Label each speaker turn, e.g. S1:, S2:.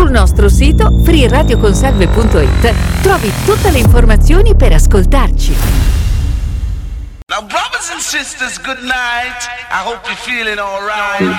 S1: Sul nostro sito freeradioconsalve.it trovi tutte le informazioni per ascoltarci.
S2: Now brothers and sisters, good night. I hope you're feeling all right.